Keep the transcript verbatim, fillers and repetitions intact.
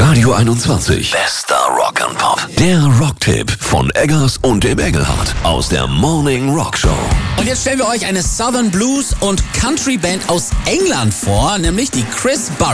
Radio einundzwanzig. Bester Rock'n'Pop. Der Rocktipp von Eggers und dem Engelhardt aus der Morning Rock Show. Und jetzt stellen wir euch eine Southern Blues und Country Band aus England vor, nämlich die Chris Burrows.